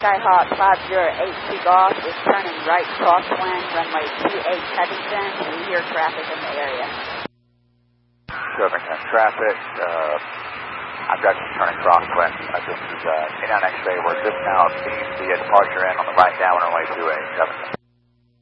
Skyhawk 508 takeoff is turning right crosswind, runway 28 Headington. We hear traffic in the area. Covington traffic. I've got you turning crosswind. This is Indiana X-ray. We're just now seeing the departure in on the right down runway 28 Covington.